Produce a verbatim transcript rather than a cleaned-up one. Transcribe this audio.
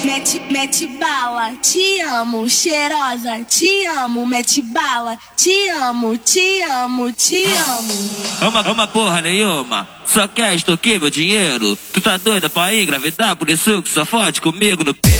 mete, mete bala, te amo, cheirosa, te amo, mete bala, te amo, te amo, te amo. Ama, ama porra nenhuma, só quer extorquir meu dinheiro. Tu tá doida pra engravidar, por isso que só fode comigo no